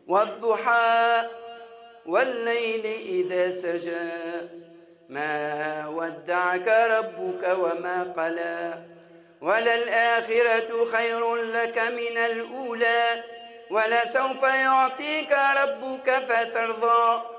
والضحى والليل إذا سجى ما ودعك ربك وما قلى وللآخرة خير لك من الأولى ولسوف يعطيك ربك فترضى